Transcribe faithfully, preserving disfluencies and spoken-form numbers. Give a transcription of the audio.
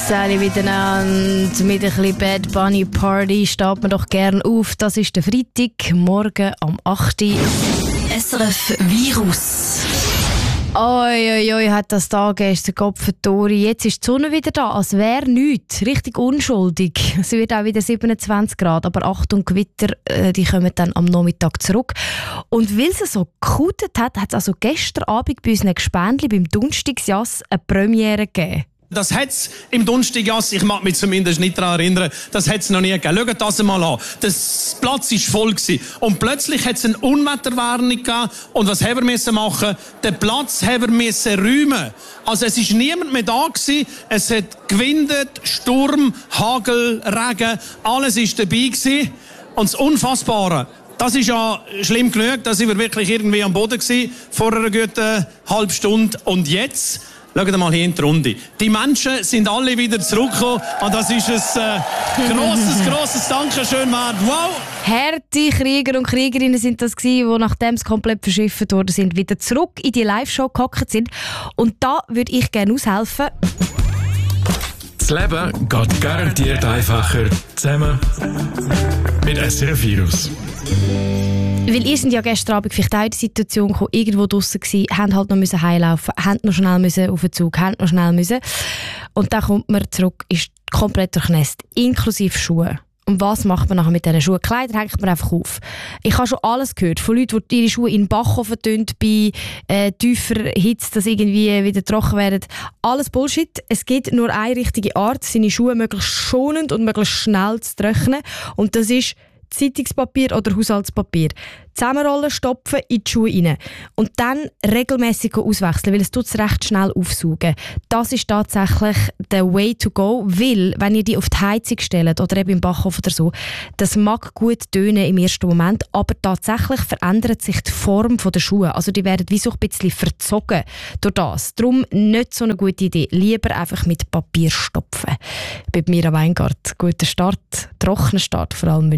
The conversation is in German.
Sali miteinander. Mit ein bisschen Bad Bunny Party steht man doch gerne auf. Das ist der Freitag, morgen am acht Uhr. S R F Virus. Oi, oi, oi, hat das da gestern Kopf Tori. Jetzt ist die Sonne wieder da, als wäre nichts. Richtig unschuldig. Es wird auch wieder siebenundzwanzig Grad, aber Achtung, Gewitter, äh, die kommen dann am Nachmittag zurück. Und weil es so gekutet hat, hat es also gestern Abend bei unseren Gespendli beim Dunstigsjass eine Premiere gegeben. Das hat es im Dunstigass, ich mag mich zumindest nicht daran erinnern, das hat es noch nie gegeben. Schaut das mal an. Das Platz war voll gewesen. Und plötzlich hat es eine Unwetterwarnung gegeben. Und was haben wir müssen machen? Den Platz haben wir müssen räumen. Also es war niemand mehr da gewesen. Es hat gewindet, Sturm, Hagel, Regen, alles war dabei gewesen. Und das Unfassbare, das ist ja schlimm genug, da sind wir wirklich irgendwie am Boden gewesen, vor einer guten halben Stunde. Und jetzt, schaut mal hier in die Runde. Die Menschen sind alle wieder zurückgekommen. Und das ist ein äh, grosses, grosses Dankeschön wert. Wow! Harte Krieger und Kriegerinnen sind das gewesen, die, nachdem sie komplett verschifft worden sind, wieder zurück in die Live-Show gehockt sind. Und da würde ich gerne aushelfen. Das Leben geht garantiert einfacher zusammen mit S R F Virus. Weil ihr sind ja gestern Abend vielleicht auch in die Situation gekommen, irgendwo draussen gewesen, haben halt noch müssen heimlaufen, haben noch schnell müssen auf den Zug, haben noch schnell müssen. Und dann kommt man zurück, ist komplett durchnässt, inklusive Schuhe. Und was macht man nachher mit diesen Schuhen? Kleider hängt man einfach auf. Ich habe schon alles gehört von Leuten, die ihre Schuhe in den Backofen tun, bei äh, tiefer Hitze, dass irgendwie wieder trocken werden. Alles Bullshit. Es gibt nur eine richtige Art, seine Schuhe möglichst schonend und möglichst schnell zu trocknen. Und das ist Zeitungspapier oder Haushaltspapier. Zusammenrollen, stopfen, in die Schuhe rein. Und dann regelmässig auswechseln, weil es tut es recht schnell aufsaugen. Das ist tatsächlich der way to go, weil, wenn ihr die auf die Heizung stellt oder eben im Backofen oder so, das mag gut tönen im ersten Moment, aber tatsächlich verändert sich die Form der Schuhe. Also die werden wie so ein bisschen verzogen durch das. Darum nicht so eine gute Idee. Lieber einfach mit Papier stopfen. Bei Mira Weingart. Guten Start, trockenen Start vor allem.